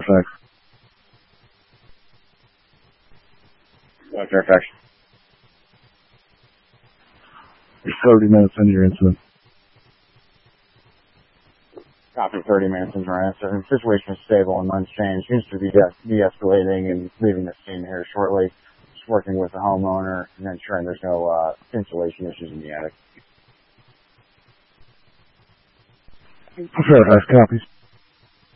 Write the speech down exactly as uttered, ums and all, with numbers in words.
Fairfax. Uh, Fairfax. You're thirty minutes into your incident. Copy thirty minutes into our incident. The situation is stable and unchanged. Seems to be de- de-escalating and leaving the scene here shortly. Just working with the homeowner and ensuring there's no uh, insulation issues in the attic. Fairfax copies.